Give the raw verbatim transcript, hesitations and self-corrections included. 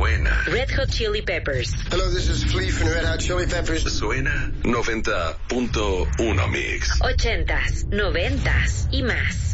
Suena. Red Hot Chili Peppers. Hello, this is Flea from Red Hot Chili Peppers. Suena noventa punto uno Mix. Ochentas, noventas y más.